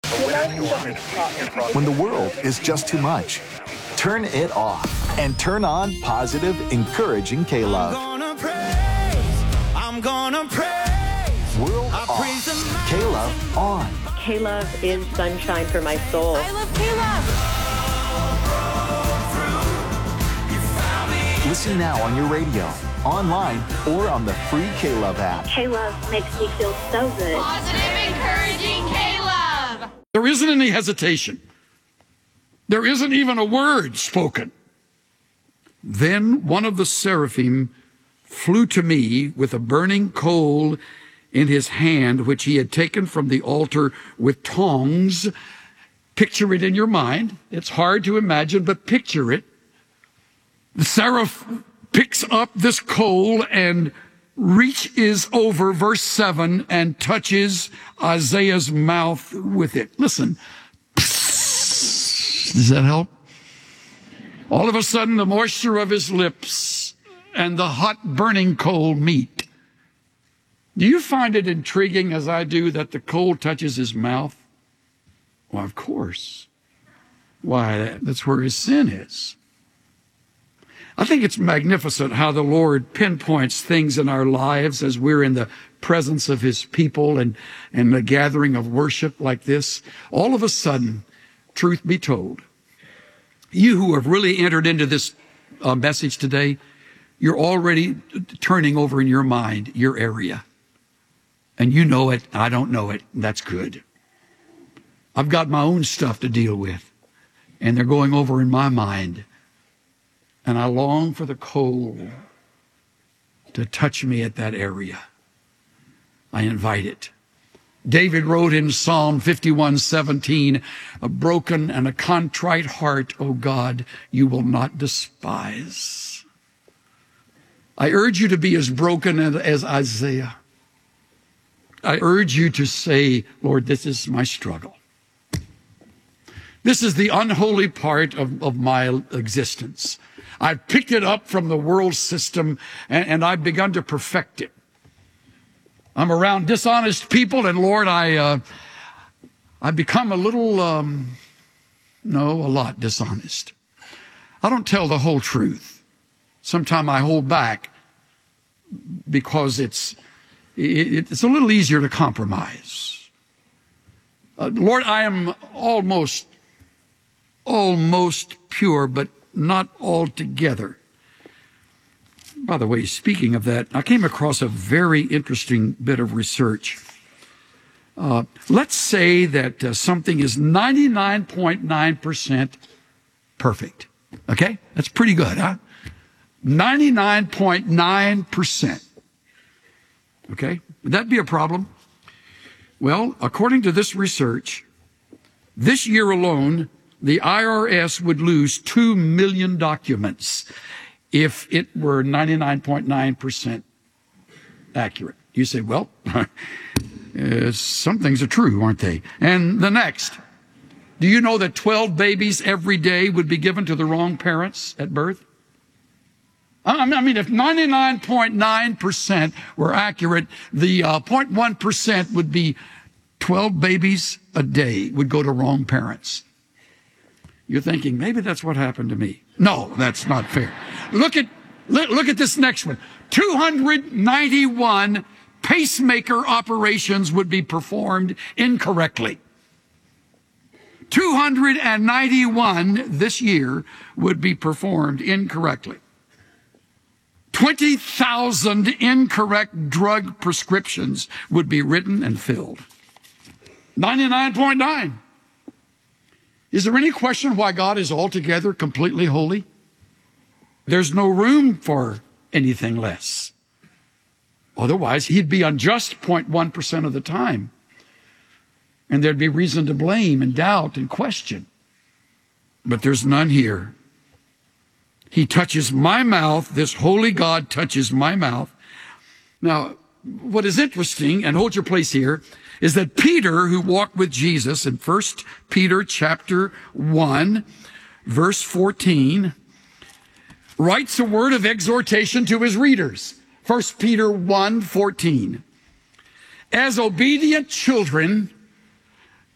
When the world is just too much, turn it off and turn on positive, encouraging K-Love. I'm gonna praise. World off, K-Love on. K-Love is sunshine for my soul. I love K-Love. Listen now on your radio, online, or on the free K-Love app. K-Love makes me feel so good. Positive, encouraging K-Love. There isn't any hesitation. There isn't even a word spoken. Then one of the seraphim flew to me with a burning coal in his hand, which he had taken from the altar with tongs. Picture it in your mind. It's hard to imagine, but picture it. The seraph picks up this coal and reaches over, verse 7, and touches Isaiah's mouth with it. Listen. Does that help? All of a sudden, the moisture of his lips and the hot burning coal meet. Do you find it intriguing, as I do, that the coal touches his mouth? Well, of course. Why, that's where his sin is. I think it's magnificent how the Lord pinpoints things in our lives as we're in the presence of his people and the gathering of worship like this. All of a sudden, truth be told, you who have really entered into this message today, you're already turning over in your mind your area. And you know it, I don't know it, and that's good. I've got my own stuff to deal with, and they're going over in my mind. And I long for the coal to touch me at that area. I invite it. David wrote in Psalm 51:17, a broken and a contrite heart, O God, you will not despise. I urge you to be as broken as Isaiah. I urge you to say, Lord, this is my struggle. This is the unholy part of my existence. I've picked it up from the world system, and I've begun to perfect it. I'm around dishonest people, and Lord, I've become a lot dishonest. I don't tell the whole truth. Sometimes I hold back because it's a little easier to compromise. Lord, I am almost pure, but not altogether. By the way, speaking of that, I came across a very interesting bit of research. Let's say that something is 99.9% perfect. Okay? That's pretty good, huh? 99.9%. Okay? Would that be a problem? Well, according to this research, this year alone, the IRS would lose 2 million documents if it were 99.9% accurate. You say, well, some things are true, aren't they? And the next, do you know that 12 babies every day would be given to the wrong parents at birth? I mean, if 99.9% were accurate, the 0.1% would be 12 babies a day would go to wrong parents. You're thinking, maybe that's what happened to me. No, that's not fair. Look at this next one. 291 pacemaker operations would be performed incorrectly. 291 this year would be performed incorrectly. 20,000 incorrect drug prescriptions would be written and filled. 99.9. Is there any question why God is altogether completely holy? There's no room for anything less. Otherwise, he'd be unjust 0.1% of the time. And there'd be reason to blame and doubt and question. But there's none here. He touches my mouth. This holy God touches my mouth. Now, what is interesting, and hold your place here, is that Peter, who walked with Jesus in 1 Peter chapter 1, verse 14, writes a word of exhortation to his readers. 1 Peter 1:14. As obedient children,